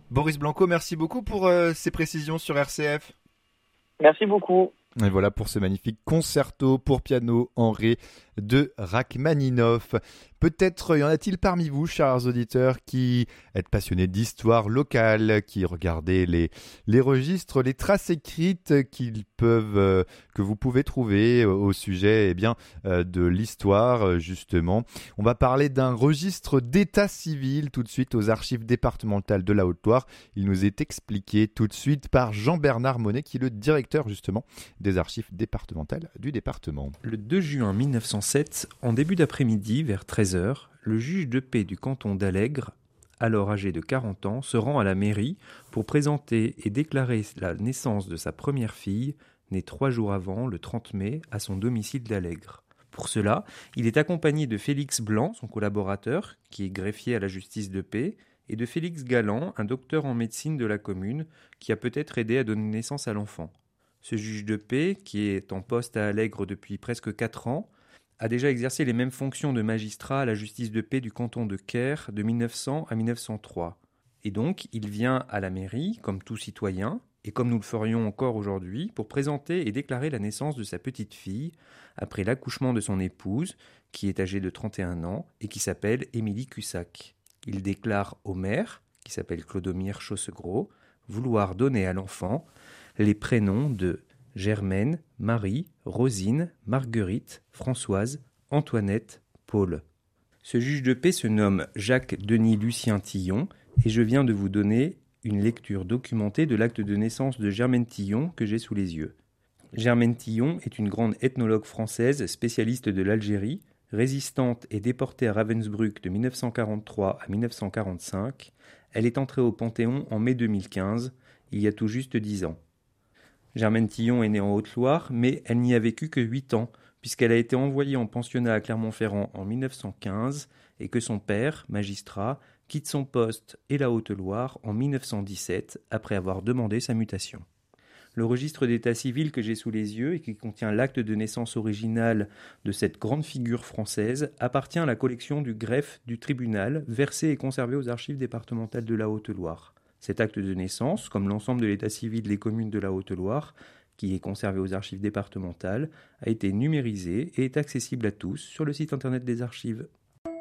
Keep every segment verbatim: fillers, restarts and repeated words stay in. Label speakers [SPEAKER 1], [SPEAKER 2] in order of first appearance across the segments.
[SPEAKER 1] Boris Blanco, merci beaucoup pour euh, ces précisions sur R C F.
[SPEAKER 2] Merci beaucoup.
[SPEAKER 1] Et voilà pour ce magnifique concerto pour piano en ré de Rachmaninoff. Peut-être y en a-t-il parmi vous, chers auditeurs, qui êtes passionnés d'histoire locale, qui regardez les, les registres, les traces écrites qu'ils peuvent, euh, que vous pouvez trouver au sujet eh bien, euh, de l'histoire, justement. On va parler d'un registre d'état civil tout de suite aux archives départementales de la Haute-Loire. Il nous est expliqué tout de suite par Jean-Bernard Monet, qui est le directeur justement des archives départementales du département.
[SPEAKER 3] Le deux juin mille neuf cent sept, en début d'après-midi, vers treize heures, le juge de paix du canton d'Allègre, alors âgé de quarante ans, se rend à la mairie pour présenter et déclarer la naissance de sa première fille, née trois jours avant, le trente mai, à son domicile d'Allègre. Pour cela, il est accompagné de Félix Blanc, son collaborateur, qui est greffier à la justice de paix, et de Félix Galland, un docteur en médecine de la commune, qui a peut-être aidé à donner naissance à l'enfant. Ce juge de paix, qui est en poste à Allègre depuis presque quatre ans, a déjà exercé les mêmes fonctions de magistrat à la justice de paix du canton de Quer de mille neuf cents à mille neuf cent trois. Et donc, il vient à la mairie, comme tout citoyen, et comme nous le ferions encore aujourd'hui, pour présenter et déclarer la naissance de sa petite fille, après l'accouchement de son épouse, qui est âgée de trente et un ans, et qui s'appelle Émilie Cussac. Il déclare au maire, qui s'appelle Clodomir Chaussegros, vouloir donner à l'enfant les prénoms de Germaine, Marie, Rosine, Marguerite, Françoise, Antoinette, Paul. Ce juge de paix se nomme Jacques-Denis Lucien Tillon et je viens de vous donner une lecture documentée de l'acte de naissance de Germaine Tillon que j'ai sous les yeux. Germaine Tillon est une grande ethnologue française spécialiste de l'Algérie, résistante et déportée à Ravensbrück de mille neuf cent quarante-trois à mille neuf cent quarante-cinq. Elle est entrée au Panthéon en mai deux mille quinze, il y a tout juste dix ans. Germaine Tillon est née en Haute-Loire, mais elle n'y a vécu que huit ans, puisqu'elle a été envoyée en pensionnat à Clermont-Ferrand en mille neuf cent quinze et que son père, magistrat, quitte son poste et la Haute-Loire en mille neuf cent dix-sept après avoir demandé sa mutation. Le registre d'état civil que j'ai sous les yeux et qui contient l'acte de naissance original de cette grande figure française appartient à la collection du greffe du tribunal, versé et conservé aux archives départementales de la Haute-Loire. Cet acte de naissance, comme l'ensemble de l'état civil des communes de la Haute-Loire, qui est conservé aux archives départementales, a été numérisé et est accessible à tous sur le site internet des archives.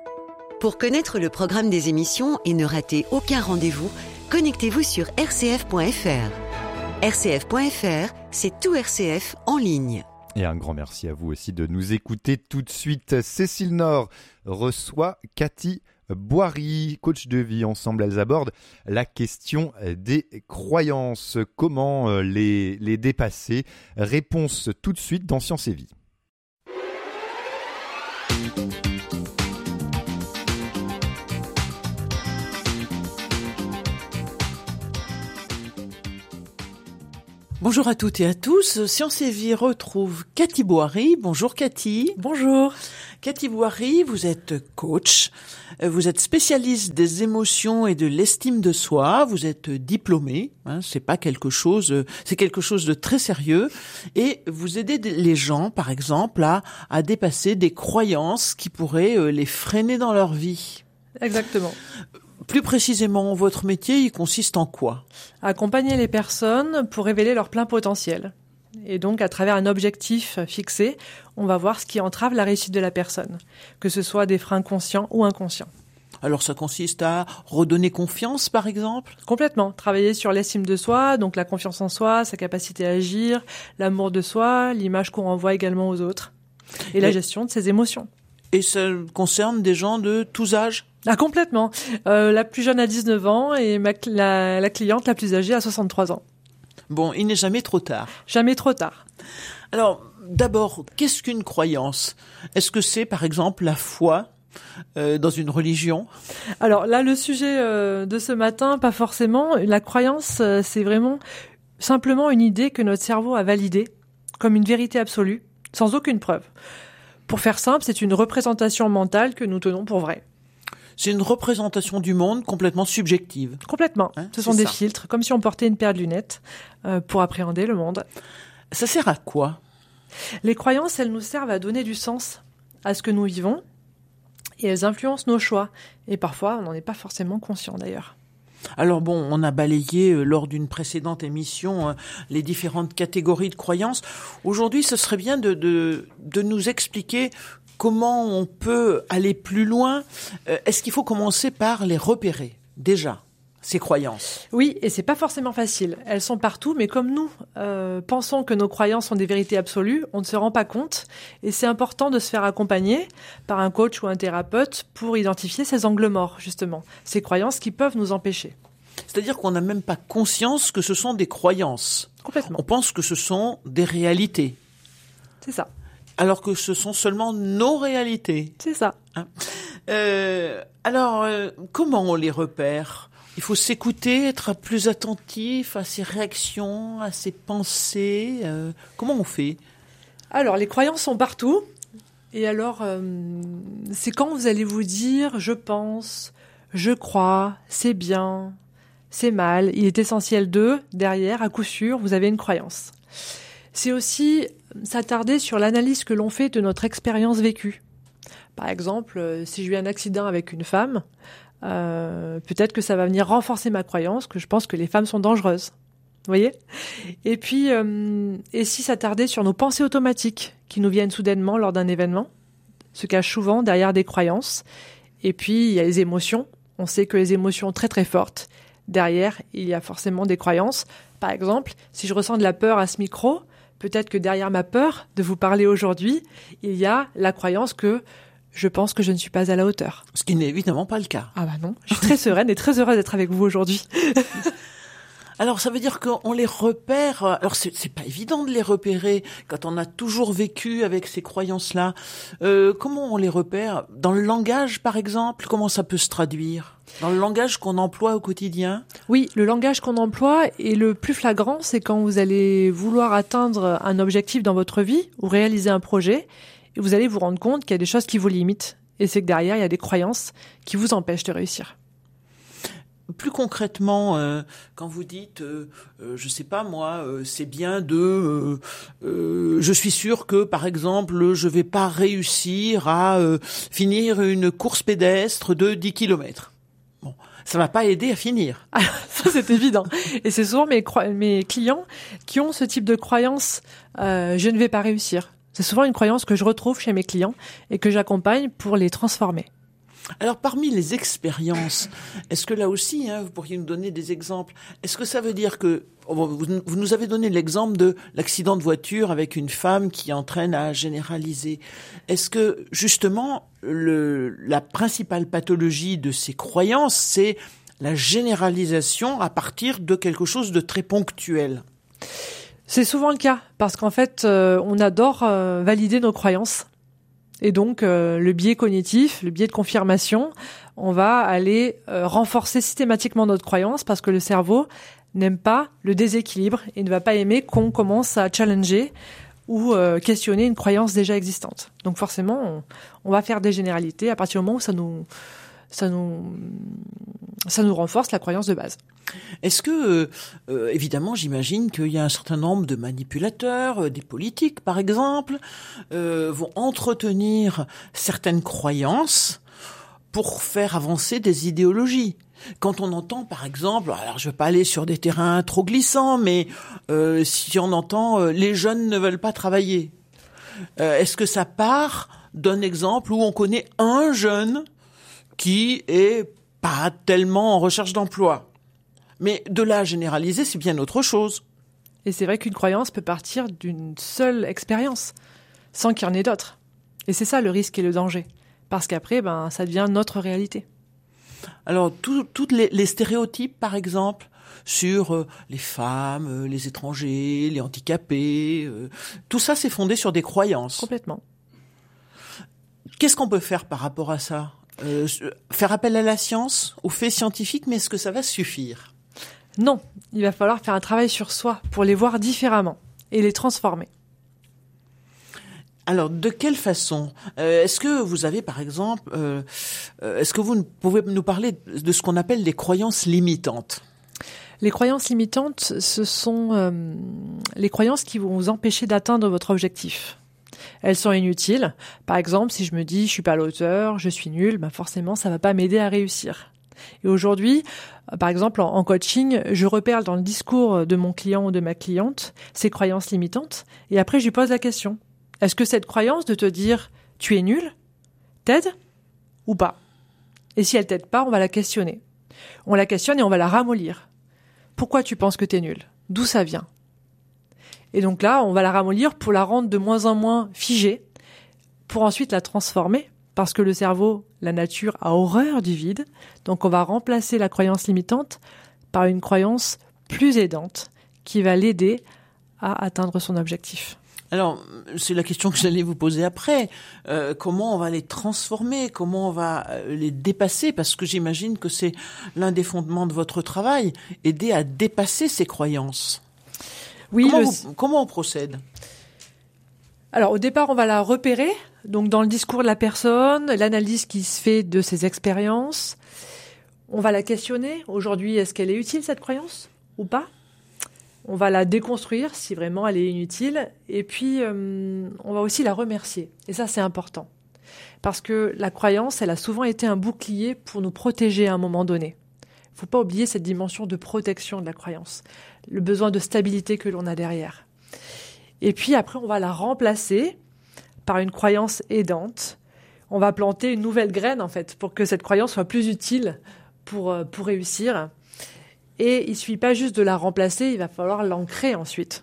[SPEAKER 4] Pour connaître le programme des émissions et ne rater aucun rendez-vous, connectez-vous sur r c f point f r. r c f point f r, c'est tout R C F en ligne.
[SPEAKER 1] Et un grand merci à vous aussi de nous écouter tout de suite. Cécile Nord reçoit Cathy Boiry, coach de vie. Ensemble, elles abordent la question des croyances. Comment les, les dépasser? Réponse tout de suite dans Science et Vie.
[SPEAKER 5] Bonjour à toutes et à tous. Science et Vie retrouve Cathy Boiry. Bonjour Cathy.
[SPEAKER 6] Bonjour.
[SPEAKER 5] Cathy Boiry, vous êtes coach, vous êtes spécialiste des émotions et de l'estime de soi, vous êtes diplômée, hein, c'est pas quelque chose, c'est quelque chose de très sérieux, et vous aidez les gens, par exemple, à, à dépasser des croyances qui pourraient les freiner dans leur vie.
[SPEAKER 6] Exactement.
[SPEAKER 5] Plus précisément, votre métier, il consiste en quoi?
[SPEAKER 6] Accompagner les personnes pour révéler leur plein potentiel. Et donc, à travers un objectif fixé, on va voir ce qui entrave la réussite de la personne, que ce soit des freins conscients ou inconscients.
[SPEAKER 5] Alors, ça consiste à redonner confiance, par exemple?
[SPEAKER 6] Complètement. Travailler sur l'estime de soi, donc la confiance en soi, sa capacité à agir, l'amour de soi, l'image qu'on renvoie également aux autres, et, et la gestion de ses émotions.
[SPEAKER 5] Et ça concerne des gens de tous âges?
[SPEAKER 6] Ah, complètement. Euh, la plus jeune a dix-neuf ans et ma, la, la cliente la plus âgée a soixante-trois ans.
[SPEAKER 5] Bon, il n'est jamais trop tard.
[SPEAKER 6] Jamais trop tard.
[SPEAKER 5] Alors, d'abord, qu'est-ce qu'une croyance? Est-ce que c'est, par exemple, la foi euh, dans une religion?
[SPEAKER 6] Alors là, le sujet euh, de ce matin, pas forcément. La croyance, euh, c'est vraiment simplement une idée que notre cerveau a validée comme une vérité absolue, sans aucune preuve. Pour faire simple, c'est une représentation mentale que nous tenons pour vraie.
[SPEAKER 5] C'est une représentation du monde complètement subjective.
[SPEAKER 6] Complètement. Hein, Ce sont des ça. filtres, comme si on portait une paire de lunettes euh, pour appréhender le monde.
[SPEAKER 5] Ça sert à quoi?
[SPEAKER 6] Les croyances, elles nous servent à donner du sens à ce que nous vivons et elles influencent nos choix. Et parfois, on n'en est pas forcément conscient d'ailleurs.
[SPEAKER 5] Alors bon, on a balayé euh, lors d'une précédente émission euh, les différentes catégories de croyances. Aujourd'hui, ce serait bien de, de, de nous expliquer comment on peut aller plus loin. Euh, est-ce qu'il faut commencer par les repérer, déjà, ces croyances ?
[SPEAKER 6] Oui, et c'est pas forcément facile. Elles sont partout, mais comme nous euh, pensons que nos croyances sont des vérités absolues, on ne se rend pas compte. Et c'est important de se faire accompagner par un coach ou un thérapeute pour identifier ces angles morts, justement. Ces croyances qui peuvent nous empêcher.
[SPEAKER 5] C'est-à-dire qu'on n'a même pas conscience que ce sont des croyances.
[SPEAKER 6] Complètement.
[SPEAKER 5] On pense que ce sont des réalités.
[SPEAKER 6] C'est ça.
[SPEAKER 5] Alors que ce sont seulement nos réalités.
[SPEAKER 6] C'est ça.
[SPEAKER 5] Hein euh, alors, euh, comment on les repère ? Il faut s'écouter, être plus attentif à ses réactions, à ses pensées. Euh, comment on fait ?
[SPEAKER 6] Alors, les croyances sont partout. Et alors, euh, c'est quand vous allez vous dire « je pense »,« je crois »,« c'est bien », « c'est mal ». Il est essentiel de, derrière, à coup sûr, vous avez une croyance. C'est aussi s'attarder sur l'analyse que l'on fait de notre expérience vécue. Par exemple, euh, si j'ai eu un accident avec une femme, Euh, peut-être que ça va venir renforcer ma croyance que je pense que les femmes sont dangereuses. Vous voyez ? Et puis, euh, et si s'attarder sur nos pensées automatiques qui nous viennent soudainement lors d'un événement, se cachent souvent derrière des croyances. Et puis, il y a les émotions. On sait que les émotions très très fortes, derrière, il y a forcément des croyances. Par exemple, si je ressens de la peur à ce micro, peut-être que derrière ma peur de vous parler aujourd'hui, il y a la croyance que je pense que je ne suis pas à la hauteur.
[SPEAKER 5] Ce qui n'est évidemment pas le cas.
[SPEAKER 6] Ah bah non, je suis très sereine et très heureuse d'être avec vous aujourd'hui.
[SPEAKER 5] Alors ça veut dire qu'on les repère. Alors c'est, c'est pas évident de les repérer quand on a toujours vécu avec ces croyances-là. Euh, comment on les repère ? Dans le langage, par exemple, comment ça peut se traduire ? Dans le langage qu'on emploie au quotidien ?
[SPEAKER 6] Oui, le langage qu'on emploie est le plus flagrant, c'est quand vous allez vouloir atteindre un objectif dans votre vie ou réaliser un projet. Et vous allez vous rendre compte qu'il y a des choses qui vous limitent. Et c'est que derrière, il y a des croyances qui vous empêchent de réussir.
[SPEAKER 5] Plus concrètement, euh, quand vous dites, euh, euh, je sais pas moi, euh, c'est bien de, euh, euh, je suis sûr que par exemple, je vais pas réussir à euh, finir une course pédestre de dix kilomètres. Bon, ça va pas aider à finir.
[SPEAKER 6] Alors, ça c'est évident. Et c'est souvent mes, cro- mes clients qui ont ce type de croyance, euh, je ne vais pas réussir. C'est souvent une croyance que je retrouve chez mes clients et que j'accompagne pour les transformer.
[SPEAKER 5] Alors, parmi les expériences, est-ce que là aussi, hein, vous pourriez nous donner des exemples ? Est-ce que ça veut dire que vous, vous nous avez donné l'exemple de l'accident de voiture avec une femme qui entraîne à généraliser. Est-ce que justement, le, la principale pathologie de ces croyances, c'est la généralisation à partir de quelque chose de très ponctuel ?
[SPEAKER 6] C'est souvent le cas, parce qu'en fait, euh, on adore euh, valider nos croyances. Et donc, euh, le biais cognitif, le biais de confirmation, on va aller euh, renforcer systématiquement notre croyance, parce que le cerveau n'aime pas le déséquilibre et ne va pas aimer qu'on commence à challenger ou euh, questionner une croyance déjà existante. Donc forcément, on, on va faire des généralités à partir du moment où ça nous... ça nous, ça nous renforce la croyance de base.
[SPEAKER 5] Est-ce que, euh, évidemment, j'imagine qu'il y a un certain nombre de manipulateurs, euh, des politiques, par exemple, euh, vont entretenir certaines croyances pour faire avancer des idéologies. Quand on entend, par exemple, alors je ne vais pas aller sur des terrains trop glissants, mais euh, si on entend euh, « les jeunes ne veulent pas travailler euh, », est-ce que ça part d'un exemple où on connaît un jeune qui est pas tellement en recherche d'emploi? Mais de là à généraliser, c'est bien autre chose.
[SPEAKER 6] Et c'est vrai qu'une croyance peut partir d'une seule expérience, sans qu'il y en ait d'autres. Et c'est ça le risque et le danger. Parce qu'après, ben, ça devient notre réalité.
[SPEAKER 5] Alors, tous les, les stéréotypes, par exemple, sur euh, les femmes, euh, les étrangers, les handicapés, euh, tout ça, c'est fondé sur des croyances.
[SPEAKER 6] Complètement.
[SPEAKER 5] Qu'est-ce qu'on peut faire par rapport à ça ? euh, Faire appel à la science, aux faits scientifiques, mais est-ce que ça va suffire ?
[SPEAKER 6] Non, il va falloir faire un travail sur soi pour les voir différemment et les transformer.
[SPEAKER 5] Alors, de quelle façon ? euh, Est-ce que vous avez, par exemple, euh, euh, est-ce que vous pouvez nous parler de ce qu'on appelle les croyances limitantes ?
[SPEAKER 6] Les croyances limitantes, ce sont euh, les croyances qui vont vous empêcher d'atteindre votre objectif. Elles sont inutiles. Par exemple, si je me dis « je suis pas à la hauteur, je suis nulle », ben forcément, ça va pas m'aider à réussir. Et aujourd'hui, par exemple, en coaching, je repère dans le discours de mon client ou de ma cliente ces croyances limitantes. Et après, je lui pose la question. Est-ce que cette croyance de te dire « tu es nul » t'aide ou pas? Et si elle t'aide pas, on va la questionner. On la questionne et on va la ramollir. Pourquoi tu penses que tu es nul? D'où ça vient? Et donc là, on va la ramollir pour la rendre de moins en moins figée, pour ensuite la transformer. Parce que le cerveau, la nature, a horreur du vide. Donc on va remplacer la croyance limitante par une croyance plus aidante qui va l'aider à atteindre son objectif.
[SPEAKER 5] Alors, c'est la question que j'allais vous poser après. Euh, comment on va les transformer? Comment on va les dépasser? Parce que j'imagine que c'est l'un des fondements de votre travail, aider à dépasser ces croyances.
[SPEAKER 6] Oui.
[SPEAKER 5] Comment,
[SPEAKER 6] Le...
[SPEAKER 5] vous, comment on procède?
[SPEAKER 6] Alors, au départ, on va la repérer. Donc, dans le discours de la personne, l'analyse qui se fait de ses expériences. On va la questionner. Aujourd'hui, est-ce qu'elle est utile, cette croyance, ou pas? On va la déconstruire si vraiment elle est inutile. Et puis, euh, on va aussi la remercier. Et ça, c'est important. Parce que la croyance, elle a souvent été un bouclier pour nous protéger à un moment donné. Il ne faut pas oublier cette dimension de protection de la croyance. Le besoin de stabilité que l'on a derrière. Et puis après, on va la remplacer par une croyance aidante. On va planter une nouvelle graine, en fait, pour que cette croyance soit plus utile pour, pour réussir. Et il ne suffit pas juste de la remplacer, il va falloir l'ancrer ensuite.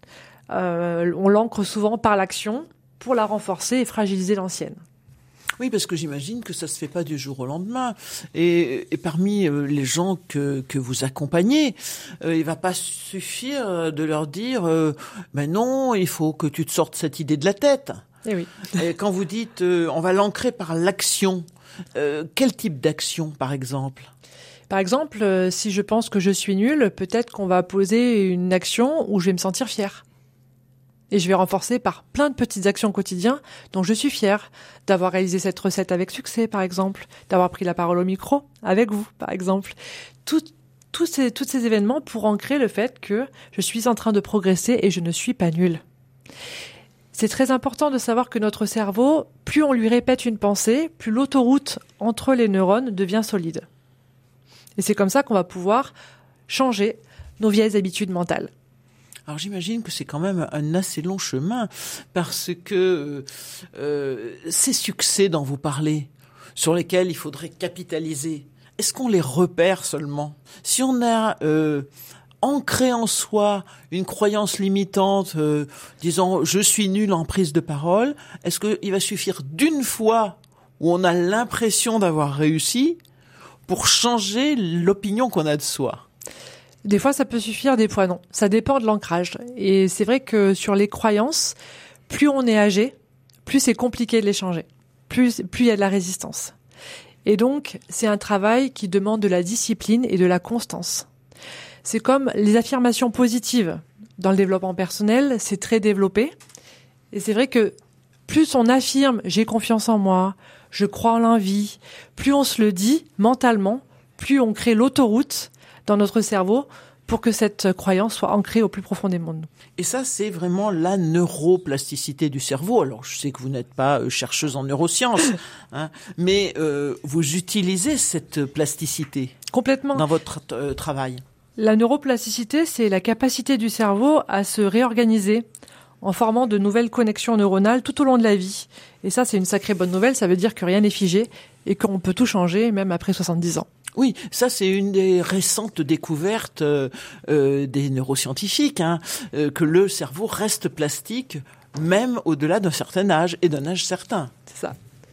[SPEAKER 6] Euh, on l'ancre souvent par l'action pour la renforcer et fragiliser l'ancienne.
[SPEAKER 5] Oui, parce que j'imagine que ça ne se fait pas du jour au lendemain. Et, et parmi euh, les gens que, que vous accompagnez, euh, il ne va pas suffire de leur dire euh, « ben non, il faut que tu te sortes cette idée de la tête ».
[SPEAKER 6] Et oui.
[SPEAKER 5] Et quand vous dites euh, « on va l'ancrer par l'action euh, », quel type d'action, par exemple ?
[SPEAKER 6] Par exemple, euh, si je pense que je suis nulle, peut-être qu'on va poser une action où je vais me sentir fière. Et je vais renforcer par plein de petites actions quotidiennes dont je suis fière. D'avoir réalisé cette recette avec succès, par exemple. D'avoir pris la parole au micro avec vous, par exemple. Tout, tout ces, tous ces événements pour ancrer le fait que je suis en train de progresser et je ne suis pas nulle. C'est très important de savoir que notre cerveau, plus on lui répète une pensée, plus l'autoroute entre les neurones devient solide. Et c'est comme ça qu'on va pouvoir changer nos vieilles habitudes mentales.
[SPEAKER 5] Alors j'imagine que c'est quand même un assez long chemin parce que euh, ces succès dont vous parlez, sur lesquels il faudrait capitaliser, est-ce qu'on les repère seulement? Si on a euh, ancré en soi une croyance limitante, euh, disant « je suis nul en prise de parole », est-ce qu'il va suffire d'une fois où on a l'impression d'avoir réussi pour changer l'opinion qu'on a de soi?
[SPEAKER 6] Des fois, ça peut suffire, des fois non. Ça dépend de l'ancrage. Et c'est vrai que sur les croyances, plus on est âgé, plus c'est compliqué de les changer. Plus, plus il y a de la résistance. Et donc, c'est un travail qui demande de la discipline et de la constance. C'est comme les affirmations positives. Dans le développement personnel, c'est très développé. Et c'est vrai que plus on affirme « j'ai confiance en moi », je crois en l'envie, plus on se le dit mentalement, plus on crée l'autoroute dans notre cerveau pour que cette croyance soit ancrée au plus profondément de nous.
[SPEAKER 5] Et ça, c'est vraiment la neuroplasticité du cerveau. Alors, je sais que vous n'êtes pas chercheuse en neurosciences, hein, mais euh, vous utilisez cette plasticité
[SPEAKER 6] complètement
[SPEAKER 5] dans votre euh, travail.
[SPEAKER 6] La neuroplasticité, c'est la capacité du cerveau à se réorganiser en formant de nouvelles connexions neuronales tout au long de la vie. Et ça, c'est une sacrée bonne nouvelle. Ça veut dire que rien n'est figé et qu'on peut tout changer, même après soixante-dix ans.
[SPEAKER 5] Oui, ça c'est une des récentes découvertes euh, euh, des neuroscientifiques, hein, euh, que le cerveau reste plastique même au-delà d'un certain âge et d'un âge certain.
[SPEAKER 6] C'est ça.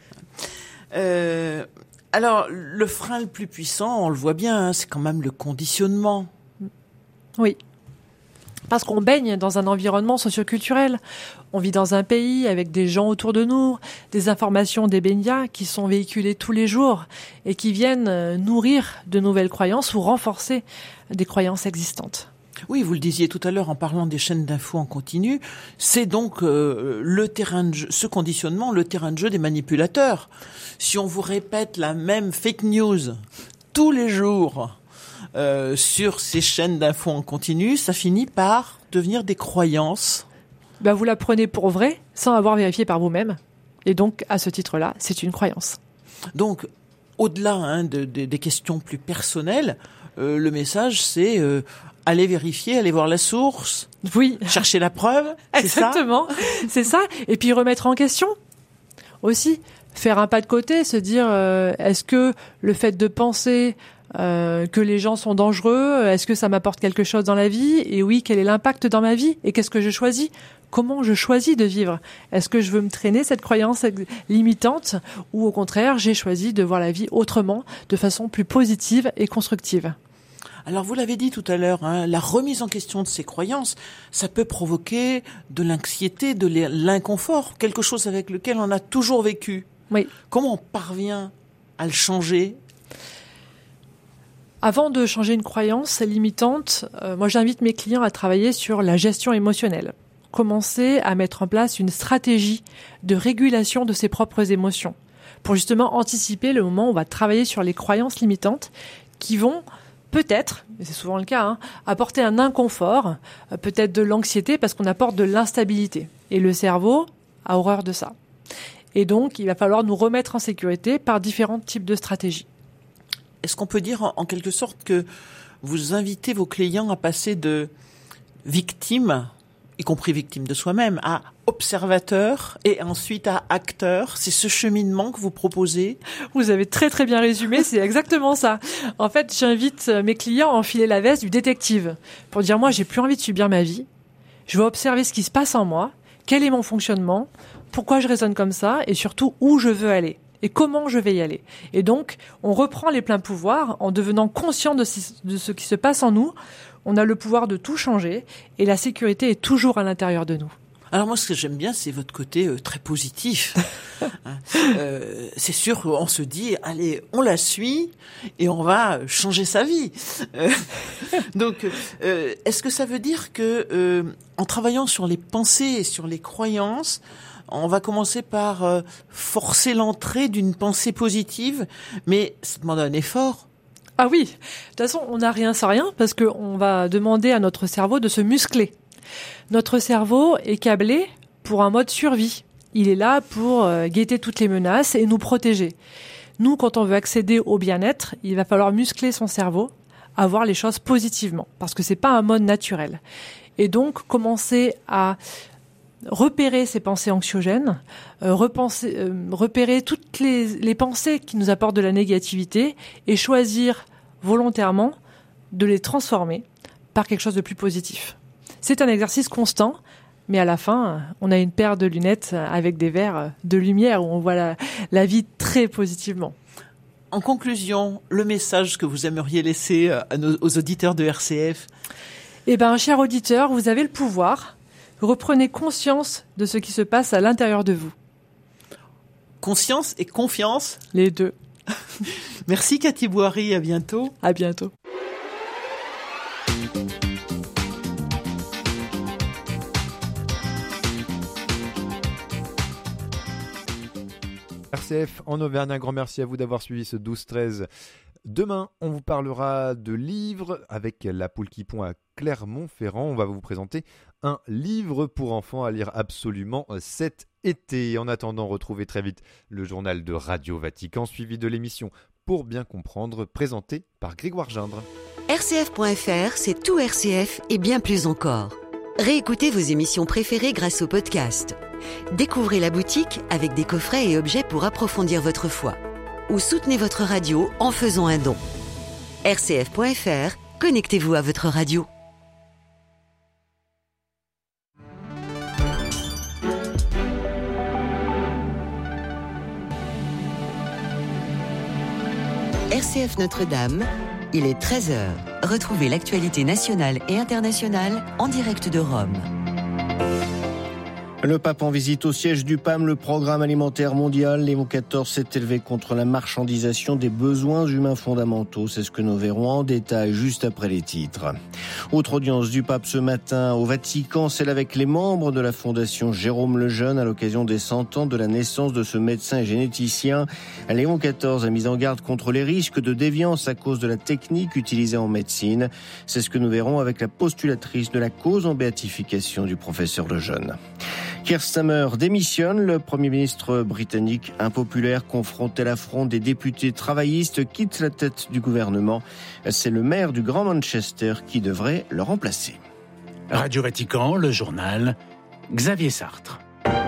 [SPEAKER 5] Euh, alors, le frein le plus puissant, on le voit bien, hein, c'est quand même le conditionnement.
[SPEAKER 6] Oui. Parce qu'on baigne dans un environnement socioculturel. On vit dans un pays avec des gens autour de nous, des informations, des médias qui sont véhiculées tous les jours et qui viennent nourrir de nouvelles croyances ou renforcer des croyances existantes.
[SPEAKER 5] Oui, vous le disiez tout à l'heure en parlant des chaînes d'infos en continu, c'est donc euh, le terrain de jeu, ce conditionnement, le terrain de jeu des manipulateurs. Si on vous répète la même fake news tous les jours euh, sur ces chaînes d'infos en continu, ça finit par devenir des croyances.
[SPEAKER 6] Ben, vous la prenez pour vrai sans avoir vérifié par vous-même. Et donc, à ce titre-là, c'est une croyance.
[SPEAKER 5] Donc, au-delà hein, de, de, des questions plus personnelles, euh, le message c'est euh, aller vérifier, aller voir la source,
[SPEAKER 6] oui,
[SPEAKER 5] chercher la preuve, c'est
[SPEAKER 6] exactement,
[SPEAKER 5] ça
[SPEAKER 6] c'est ça, et puis remettre en question aussi, faire un pas de côté, se dire euh, est-ce que le fait de penser euh, que les gens sont dangereux, est-ce que ça m'apporte quelque chose dans la vie, et oui, quel est l'impact dans ma vie, et qu'est-ce que je choisis, comment je choisis de vivre, est-ce que je veux me traîner cette croyance limitante, ou au contraire j'ai choisi de voir la vie autrement, de façon plus positive et constructive.
[SPEAKER 5] Alors vous l'avez dit tout à l'heure, hein, la remise en question de ces croyances, ça peut provoquer de l'anxiété, de l'inconfort, quelque chose avec lequel on a toujours vécu.
[SPEAKER 6] Oui.
[SPEAKER 5] Comment on parvient à le changer ?
[SPEAKER 6] Avant de changer une croyance limitante, euh, moi j'invite mes clients à travailler sur la gestion émotionnelle. Commencer à mettre en place une stratégie de régulation de ses propres émotions pour justement anticiper le moment où on va travailler sur les croyances limitantes qui vont peut-être, et c'est souvent le cas, hein, apporter un inconfort, euh, peut-être de l'anxiété parce qu'on apporte de l'instabilité. Et le cerveau a horreur de ça. Et donc, il va falloir nous remettre en sécurité par différents types de stratégies.
[SPEAKER 5] Est-ce qu'on peut dire en, en quelque sorte que vous invitez vos clients à passer de victime, y compris victime de soi-même, à observateur et ensuite à acteur? C'est ce cheminement que vous proposez?
[SPEAKER 6] Vous avez très très bien résumé, c'est exactement ça. En fait, j'invite mes clients à enfiler la veste du détective pour dire moi, j'ai plus envie de subir ma vie. Je vais observer ce qui se passe en moi, quel est mon fonctionnement, pourquoi je raisonne comme ça et surtout où je veux aller et comment je vais y aller. Et donc, on reprend les pleins pouvoirs en devenant conscient de ce qui se passe en nous. On a le pouvoir de tout changer et la sécurité est toujours à l'intérieur de nous.
[SPEAKER 5] Alors moi, ce que j'aime bien, c'est votre côté euh, très positif. euh, c'est sûr qu'on se dit, allez, on la suit et on va changer sa vie. Euh, donc, euh, est-ce que ça veut dire que, euh, en travaillant sur les pensées et sur les croyances, on va commencer par euh, forcer l'entrée d'une pensée positive, mais ça demande un effort?
[SPEAKER 6] Ah oui, de toute façon, on n'a rien sans rien parce qu'on va demander à notre cerveau de se muscler. Notre cerveau est câblé pour un mode survie. Il est là pour euh, guetter toutes les menaces et nous protéger. Nous, quand on veut accéder au bien-être, il va falloir muscler son cerveau, à voir les choses positivement, parce que c'est pas un mode naturel. Et donc, commencer à repérer ces pensées anxiogènes, euh, repenser, euh, repérer toutes les, les pensées qui nous apportent de la négativité et choisir volontairement de les transformer par quelque chose de plus positif. C'est un exercice constant, mais à la fin, on a une paire de lunettes avec des verres de lumière où on voit la, la vie très positivement.
[SPEAKER 5] En conclusion, le message que vous aimeriez laisser à nos, aux auditeurs de R C F?
[SPEAKER 6] Eh ben, cher auditeur, vous avez le pouvoir. Reprenez conscience de ce qui se passe à l'intérieur de vous.
[SPEAKER 5] Conscience et confiance?
[SPEAKER 6] Les deux.
[SPEAKER 5] Merci Cathy Boiry, à bientôt.
[SPEAKER 6] À bientôt.
[SPEAKER 1] R C F en Auvergne, un grand merci à vous d'avoir suivi ce douze treize. Demain, on vous parlera de livres avec la Poule qui pond à Clermont-Ferrand. On va vous présenter un livre pour enfants à lire absolument cet été. En attendant, retrouvez très vite le journal de Radio Vatican, suivi de l'émission Pour bien comprendre, présentée par Grégoire Gindre.
[SPEAKER 4] R C F point F R, c'est tout R C F et bien plus encore. Réécoutez vos émissions préférées grâce au podcast. Découvrez la boutique avec des coffrets et objets pour approfondir votre foi. Ou soutenez votre radio en faisant un don. R C F point F R, connectez-vous à votre radio. R C F Notre-Dame, il est treize heures. Retrouvez l'actualité nationale et internationale en direct de Rome.
[SPEAKER 7] Le pape en visite au siège du P A M, le programme alimentaire mondial. Léon quatorze s'est élevé contre la marchandisation des besoins humains fondamentaux. C'est ce que nous verrons en détail juste après les titres. Autre audience du pape ce matin au Vatican, celle avec les membres de la fondation Jérôme Lejeune à l'occasion des cent ans de la naissance de ce médecin et généticien. Léon quatorze a mis en garde contre les risques de déviance à cause de la technique utilisée en médecine. C'est ce que nous verrons avec la postulatrice de la cause en béatification du professeur Lejeune. Keir Starmer démissionne. Le Premier ministre britannique impopulaire confronté à la fronde des députés travaillistes quitte la tête du gouvernement. C'est le maire du Grand Manchester qui devrait le remplacer.
[SPEAKER 8] Radio Vatican, le journal, Xavier Sartre.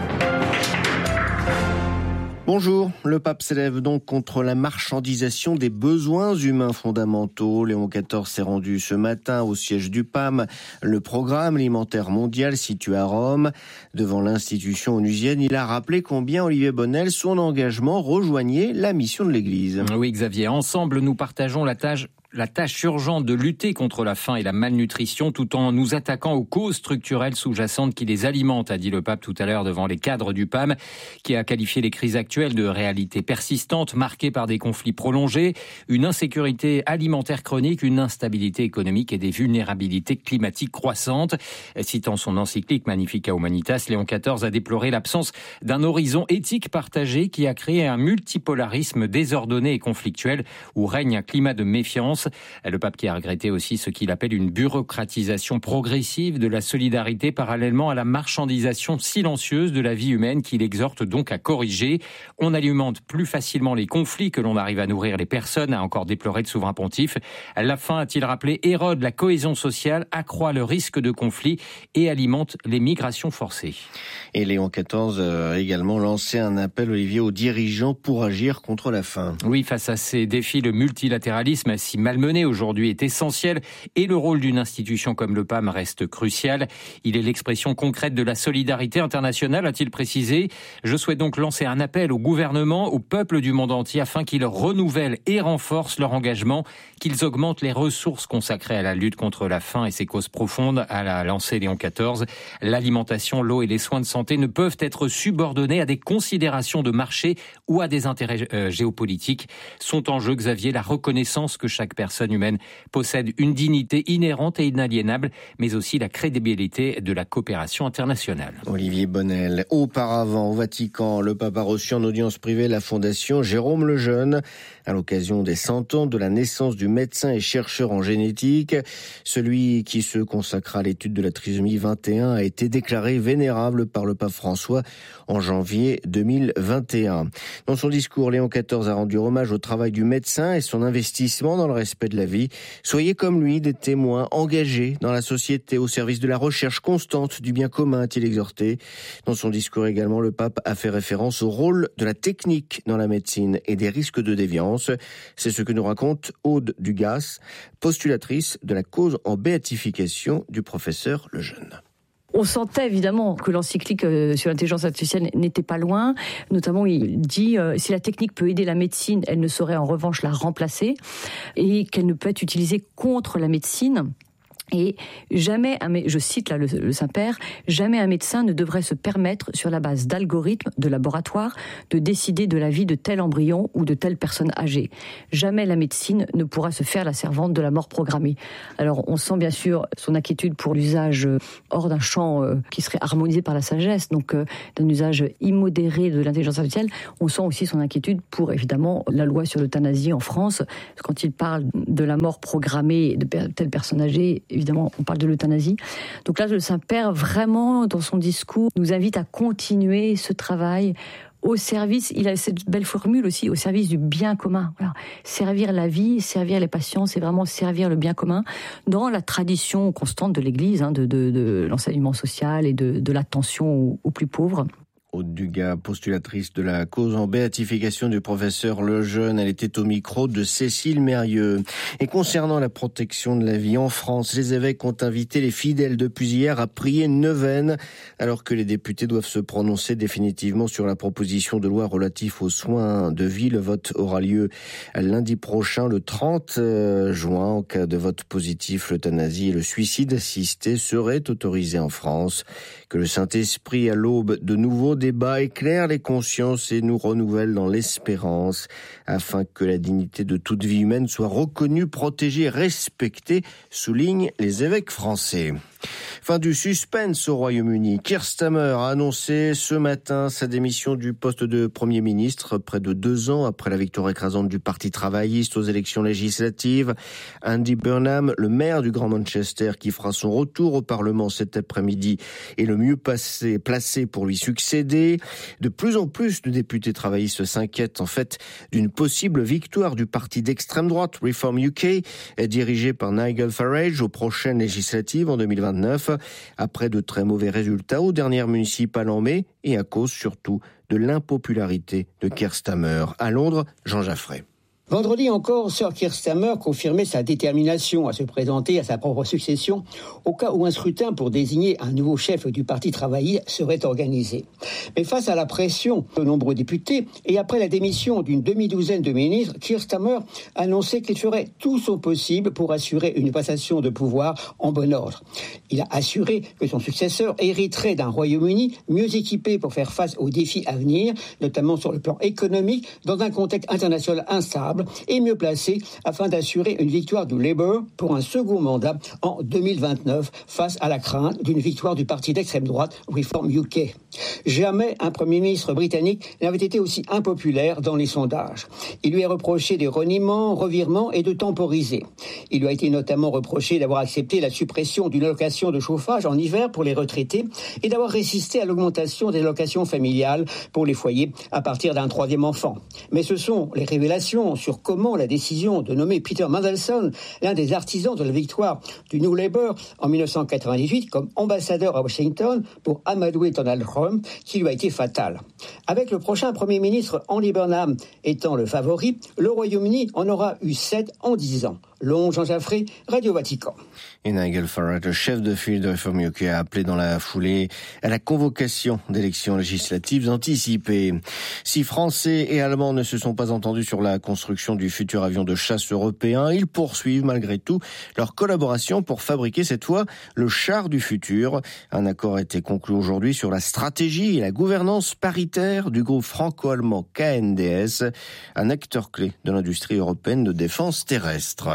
[SPEAKER 7] Bonjour, le pape s'élève donc contre la marchandisation des besoins humains fondamentaux. Léon quatorze s'est rendu ce matin au siège du P A M, le programme alimentaire mondial situé à Rome. Devant l'institution onusienne, il a rappelé combien Olivier Bonnel, son engagement, rejoignait la mission de l'Église.
[SPEAKER 9] Oui Xavier, ensemble nous partageons la tâche La tâche urgente de lutter contre la faim et la malnutrition tout en nous attaquant aux causes structurelles sous-jacentes qui les alimentent, a dit le pape tout à l'heure devant les cadres du P A M, qui a qualifié les crises actuelles de réalités persistantes, marquées par des conflits prolongés, une insécurité alimentaire chronique, une instabilité économique et des vulnérabilités climatiques croissantes. Citant son encyclique Magnificat Humanitas, Léon quatorze a déploré l'absence d'un horizon éthique partagé qui a créé un multipolarisme désordonné et conflictuel où règne un climat de méfiance. Le pape qui a regretté aussi ce qu'il appelle une bureaucratisation progressive de la solidarité parallèlement à la marchandisation silencieuse de la vie humaine qu'il exhorte donc à corriger. On alimente plus facilement les conflits que l'on arrive à nourrir les personnes, a encore déploré le souverain pontife. La faim, a-t-il rappelé, érode la cohésion sociale, accroît le risque de conflit et alimente les migrations forcées.
[SPEAKER 7] Et Léon quatorze a également lancé un appel, Olivier, aux dirigeants pour agir contre la faim.
[SPEAKER 9] Oui, face à ces défis, le multilatéralisme, si malmené aujourd'hui, est essentiel et le rôle d'une institution comme le P A M reste crucial. Il est l'expression concrète de la solidarité internationale, a-t-il précisé. Je souhaite donc lancer un appel au gouvernement, au peuple du monde entier afin qu'ils renouvellent et renforcent leur engagement, qu'ils augmentent les ressources consacrées à la lutte contre la faim et ses causes profondes, a la lancé Léon quatorze. L'alimentation, l'eau et les soins de santé ne peuvent être subordonnés à des considérations de marché ou à des intérêts euh, géopolitiques. Sont en jeu, Xavier, la reconnaissance que chaque personne humaine possède une dignité inhérente et inaliénable, mais aussi la crédibilité de la coopération internationale.
[SPEAKER 7] Olivier Bonnel. Auparavant, au Vatican, le pape a reçu en audience privée la fondation Jérôme Lejeune à l'occasion des cent ans de la naissance du médecin et chercheur en génétique. Celui qui se consacra à l'étude de la trisomie vingt et un a été déclaré vénérable par le pape François en janvier deux mille vingt et un. Dans son discours, Léon quatorze a rendu hommage au travail du médecin et son investissement dans le respect de la vie. Soyez comme lui des témoins engagés dans la société au service de la recherche constante du bien commun, a-t-il exhorté. Dans son discours également, le pape a fait référence au rôle de la technique dans la médecine et des risques de déviance. C'est ce que nous raconte Aude Dugas, postulatrice de la cause en béatification du professeur Lejeune.
[SPEAKER 10] On sentait évidemment que l'encyclique sur l'intelligence artificielle n'était pas loin. Notamment, il dit euh, si la technique peut aider la médecine, elle ne saurait en revanche la remplacer et qu'elle ne peut être utilisée contre la médecine. Et jamais, un, je cite là le, le Saint-Père, jamais un médecin ne devrait se permettre, sur la base d'algorithmes de laboratoire, de décider de la vie de tel embryon ou de telle personne âgée. Jamais la médecine ne pourra se faire la servante de la mort programmée. Alors, on sent bien sûr son inquiétude pour l'usage hors d'un champ euh, qui serait harmonisé par la sagesse, donc euh, d'un usage immodéré de l'intelligence artificielle. On sent aussi son inquiétude pour, évidemment, la loi sur l'euthanasie en France. Quand il parle de la mort programmée de telle personne âgée, évidemment, on parle de l'euthanasie. Donc là, le Saint-Père, vraiment, dans son discours, nous invite à continuer ce travail au service, il a cette belle formule aussi, au service du bien commun. Voilà. Servir la vie, servir les patients, c'est vraiment servir le bien commun dans la tradition constante de l'Église, hein, de, de, de l'enseignement social et de, de l'attention aux, aux plus pauvres.
[SPEAKER 7] Aude Dugas, postulatrice de la cause en béatification du professeur Lejeune, elle était au micro de Cécile Mérieux. Et concernant la protection de la vie en France, les évêques ont invité les fidèles depuis hier à prier neuvaine, alors que les députés doivent se prononcer définitivement sur la proposition de loi relative aux soins de vie. Le vote aura lieu lundi prochain, le trente juin. En cas de vote positif, l'euthanasie et le suicide assisté seraient autorisés en France. Que le Saint-Esprit, à l'aube de nouveaux débats, éclaire les consciences et nous renouvelle dans l'espérance, afin que la dignité de toute vie humaine soit reconnue, protégée, respectée, soulignent les évêques français. Fin du suspense au Royaume-Uni. Keir Starmer a annoncé ce matin sa démission du poste de Premier ministre près de deux ans après la victoire écrasante du Parti travailliste aux élections législatives. Andy Burnham, le maire du Grand Manchester qui fera son retour au Parlement cet après-midi, est le mieux passé, placé pour lui succéder. De plus en plus de députés travaillistes s'inquiètent en fait d'une possible victoire du parti d'extrême droite Reform U K, dirigé par Nigel Farage aux prochaines législatives en deux mille vingt-neuf, après de très mauvais résultats aux dernières municipales en mai et à cause surtout de l'impopularité de Keir Starmer. À Londres, Jean Jaffray.
[SPEAKER 11] Vendredi encore, Sir Keir Starmer confirmait sa détermination à se présenter à sa propre succession au cas où un scrutin pour désigner un nouveau chef du Parti travailliste serait organisé. Mais face à la pression de nombreux députés et après la démission d'une demi-douzaine de ministres, Keir Starmer annonçait qu'il ferait tout son possible pour assurer une passation de pouvoir en bon ordre. Il a assuré que son successeur hériterait d'un Royaume-Uni mieux équipé pour faire face aux défis à venir, notamment sur le plan économique, dans un contexte international instable, et mieux placé afin d'assurer une victoire du Labour pour un second mandat en deux mille vingt-neuf face à la crainte d'une victoire du parti d'extrême droite Reform U K. Jamais un Premier ministre britannique n'avait été aussi impopulaire dans les sondages. Il lui est reproché des reniements, revirements et de temporiser. Il lui a été notamment reproché d'avoir accepté la suppression d'une allocation de chauffage en hiver pour les retraités et d'avoir résisté à l'augmentation des allocations familiales pour les foyers à partir d'un troisième enfant. Mais ce sont les révélations sur comment la décision de nommer Peter Mandelson, l'un des artisans de la victoire du New Labour en dix-neuf cent quatre-vingt-dix-huit comme ambassadeur à Washington pour amadouer Donald Trump, qui lui a été fatale. Avec le prochain Premier ministre Andy Burnham étant le favori, le Royaume-Uni en aura eu sept en dix ans. Long Jean Jaffray, Radio Vatican.
[SPEAKER 7] Et Nigel Farage, le chef de file de Reform U K, a appelé dans la foulée à la convocation d'élections législatives anticipées. Si Français et Allemands ne se sont pas entendus sur la construction du futur avion de chasse européen, ils poursuivent malgré tout leur collaboration pour fabriquer cette fois le char du futur. Un accord a été conclu aujourd'hui sur la stratégie et la gouvernance paritaire du groupe franco-allemand K N D S, un acteur clé de l'industrie européenne de défense terrestre.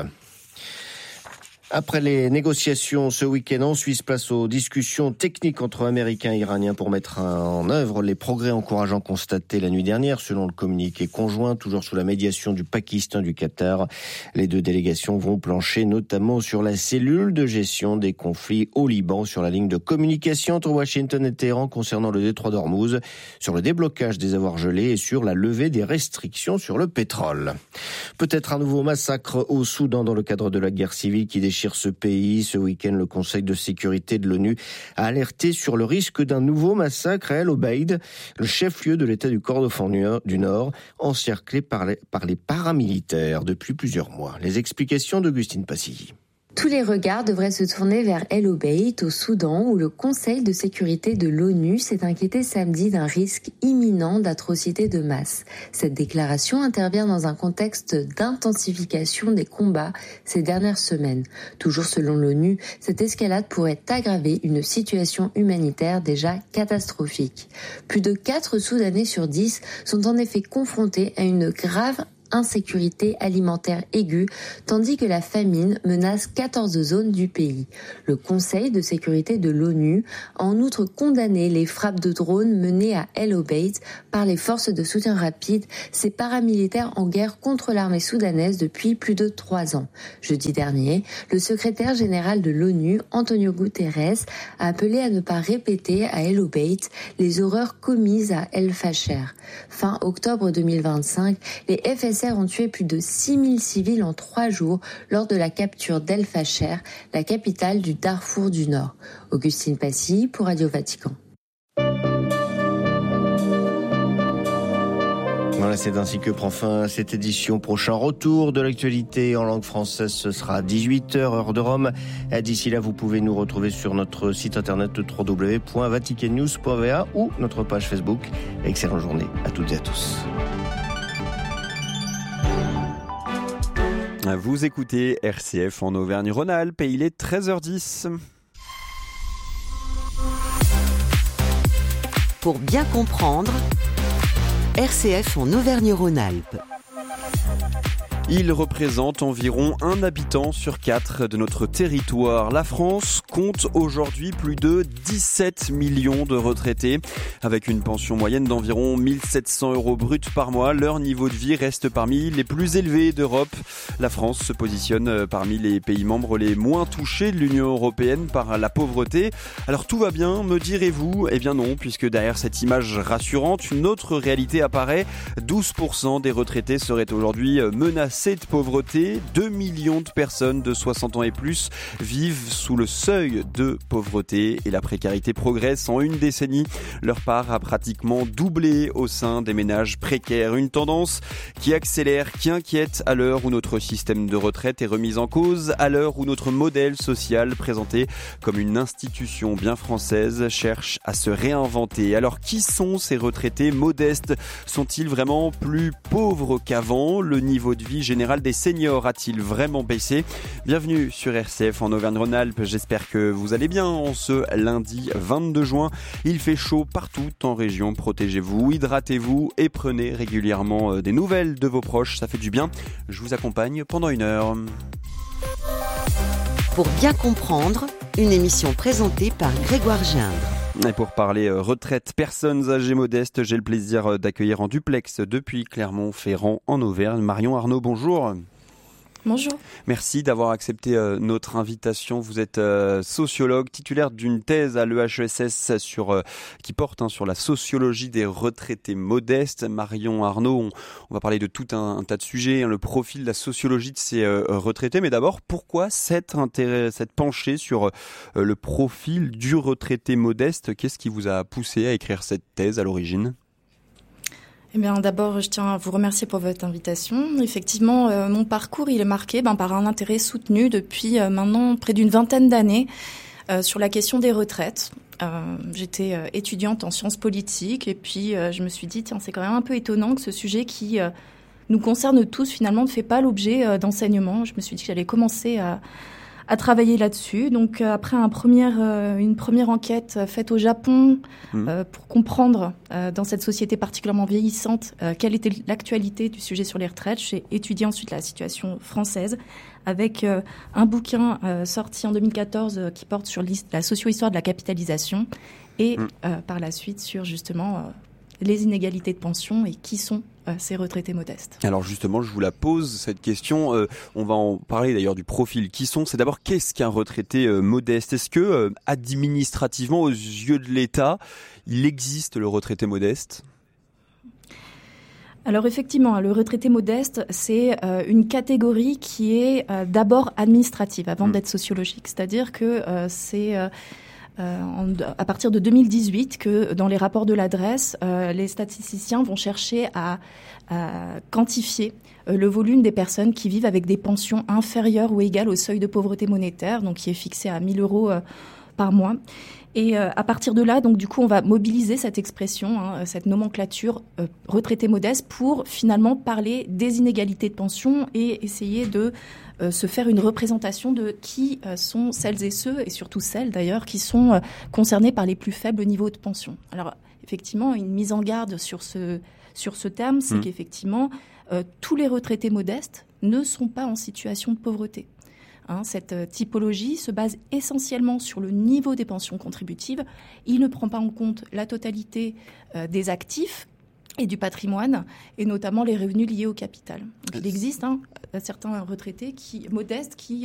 [SPEAKER 7] Après les négociations ce week-end en Suisse, place aux discussions techniques entre Américains et Iraniens pour mettre en œuvre les progrès encourageants constatés la nuit dernière, selon le communiqué conjoint, toujours sous la médiation du Pakistan et du Qatar. Les deux délégations vont plancher notamment sur la cellule de gestion des conflits au Liban, sur la ligne de communication entre Washington et Téhéran concernant le détroit d'Ormuz, sur le déblocage des avoirs gelés et sur la levée des restrictions sur le pétrole. Peut-être un nouveau massacre au Soudan dans le cadre de la guerre civile qui déchire ce pays. Ce week-end, le Conseil de sécurité de l'ONU a alerté sur le risque d'un nouveau massacre à El Obeid, le chef-lieu de l'État du Kordofan du Nord, encerclé par les, par les paramilitaires depuis plusieurs mois. Les explications d'Augustine Passilly.
[SPEAKER 12] Tous les regards devraient se tourner vers El Obeid, au Soudan, où le Conseil de sécurité de l'ONU s'est inquiété samedi d'un risque imminent d'atrocités de masse. Cette déclaration intervient dans un contexte d'intensification des combats ces dernières semaines. Toujours selon l'ONU, cette escalade pourrait aggraver une situation humanitaire déjà catastrophique. Plus de quatre Soudanais sur dix sont en effet confrontés à une grave insécurité alimentaire aiguë, tandis que la famine menace quatorze zones du pays. Le Conseil de sécurité de l'ONU a en outre condamné les frappes de drones menées à El Obeid par les forces de soutien rapide, ces paramilitaires en guerre contre l'armée soudanaise depuis plus de trois ans. Jeudi dernier, le secrétaire général de l'ONU, Antonio Guterres, a appelé à ne pas répéter à El Obeid les horreurs commises à El Fasher. Fin octobre deux mille vingt-cinq, les F S ont tué plus de six mille civils en trois jours lors de la capture d'El Fasher, la capitale du Darfour du Nord. Augustine Passy pour Radio Vatican.
[SPEAKER 7] Voilà, c'est ainsi que prend fin cette édition. Prochain retour de l'actualité en langue française, ce sera à dix-huit heures, heure de Rome. D'ici là, vous pouvez nous retrouver sur notre site internet w w w point vatican news point v a ou notre page Facebook. Excellente journée à toutes et à tous.
[SPEAKER 13] Vous écoutez R C F en Auvergne-Rhône-Alpes et il est treize heures dix.
[SPEAKER 4] Pour bien comprendre, R C F en Auvergne-Rhône-Alpes.
[SPEAKER 13] Ils représentent environ un habitant sur quatre de notre territoire. La France compte aujourd'hui plus de dix-sept millions de retraités. Avec une pension moyenne d'environ mille sept cents euros bruts par mois, leur niveau de vie reste parmi les plus élevés d'Europe. La France se positionne parmi les pays membres les moins touchés de l'Union européenne par la pauvreté. Alors tout va bien, me direz-vous ? Eh bien non, puisque derrière cette image rassurante, une autre réalité apparaît. douze pour cent des retraités seraient aujourd'hui menacés de pauvreté. deux millions de personnes de soixante ans et plus vivent sous le seuil de pauvreté et la précarité progresse en une décennie. Leur part a pratiquement doublé au sein des ménages précaires. Une tendance qui accélère, qui inquiète à l'heure où notre système de retraite est remis en cause, à l'heure où notre modèle social, présenté comme une institution bien française, cherche à se réinventer. Alors qui sont ces retraités modestes ? Sont-ils vraiment plus pauvres qu'avant ? Le niveau de vie général des seniors a-t-il vraiment baissé ? Bienvenue sur R C F en Auvergne-Rhône-Alpes, j'espère que vous allez bien en ce lundi vingt-deux juin. Il fait chaud partout en région, protégez-vous, hydratez-vous et prenez régulièrement des nouvelles de vos proches, ça fait du bien. Je vous accompagne pendant une heure.
[SPEAKER 4] Pour bien comprendre, une émission présentée par Grégoire Gindre.
[SPEAKER 13] Et pour parler retraite, personnes âgées modestes, j'ai le plaisir d'accueillir en duplex depuis Clermont-Ferrand en Auvergne. Marion Arnaud, bonjour.
[SPEAKER 14] Bonjour.
[SPEAKER 13] Merci d'avoir accepté euh, notre invitation. Vous êtes euh, sociologue, titulaire d'une thèse à l'E H E S S sur, euh, qui porte hein, sur la sociologie des retraités modestes. Marion Arnaud, on, on va parler de tout un, un tas de sujets, hein, le profil de la sociologie de ces euh, retraités. Mais d'abord, pourquoi cette, intérêt, cette penchée sur euh, le profil du retraité modeste ? Qu'est-ce qui vous a poussé à écrire cette thèse à l'origine ?
[SPEAKER 14] Eh bien, d'abord, je tiens à vous remercier pour votre invitation. Effectivement, euh, mon parcours, il est marqué ben, par un intérêt soutenu depuis euh, maintenant près d'une vingtaine d'années euh, sur la question des retraites. Euh, j'étais euh, étudiante en sciences politiques et puis euh, je me suis dit, tiens, c'est quand même un peu étonnant que ce sujet qui euh, nous concerne tous, finalement, ne fait pas l'objet euh, d'enseignement. Je me suis dit que j'allais commencer à... à travailler là-dessus. Donc euh, après un première, euh, une première enquête faite au Japon mmh. euh, pour comprendre euh, dans cette société particulièrement vieillissante euh, quelle était l'actualité du sujet sur les retraites, j'ai étudié ensuite la situation française avec euh, un bouquin euh, sorti en deux mille quatorze euh, qui porte sur la socio-histoire de la capitalisation et mmh. euh, par la suite sur justement euh, les inégalités de pension et qui sont euh, ces retraités modestes.
[SPEAKER 13] Alors justement, je vous la pose, cette question. Euh, on va en parler d'ailleurs du profil. Qui sont ? C'est d'abord, qu'est-ce qu'un retraité euh, modeste ? Est-ce que, euh, administrativement, aux yeux de l'État, il existe le retraité modeste ?
[SPEAKER 14] Alors effectivement, le retraité modeste, c'est euh, une catégorie qui est euh, d'abord administrative avant mmh. d'être sociologique. C'est-à-dire que euh, c'est... Euh, Euh, en, à partir de deux mille dix-huit que dans les rapports de l'adresse, euh, les statisticiens vont chercher à, à quantifier euh, le volume des personnes qui vivent avec des pensions inférieures ou égales au seuil de pauvreté monétaire, donc qui est fixé à mille euros euh, par mois. Et euh, à partir de là, donc du coup, on va mobiliser cette expression, hein, cette nomenclature euh, retraité modeste pour finalement parler des inégalités de pension et essayer de euh, se faire une représentation de qui euh, sont celles et ceux, et surtout celles d'ailleurs, qui sont euh, concernés par les plus faibles niveaux de pension. Alors effectivement, une mise en garde sur ce, sur ce terme, c'est mmh. qu'effectivement, euh, tous les retraités modestes ne sont pas en situation de pauvreté. Hein, cette typologie se base essentiellement sur le niveau des pensions contributives. Il ne prend pas en compte la totalité euh, des actifs et du patrimoine, et notamment les revenus liés au capital. Donc, il existe hein, certains retraités qui, modestes qui